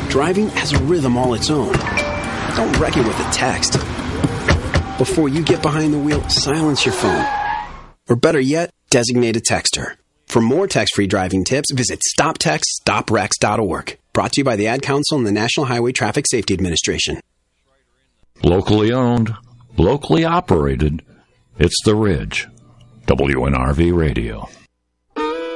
Driving has a rhythm all its own. Don't wreck it with a text. Before you get behind the wheel, silence your phone. Or better yet, designate a texter. For more text-free driving tips, visit StopTextStopWrecks.org. Brought to you by the Ad Council and the National Highway Traffic Safety Administration. Locally owned, locally operated, it's The Ridge. WNRV Radio.